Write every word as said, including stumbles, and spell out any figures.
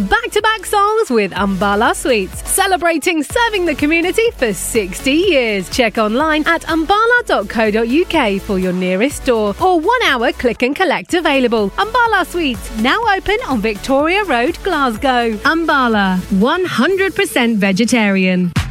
Back-to-back songs with Umbala Sweets, celebrating serving the community for sixty years. Check online at umbala dot co dot uk for your nearest store or one-hour click and collect available. Umbala Sweets, now open on Victoria Road, Glasgow. Umbala, one hundred percent vegetarian.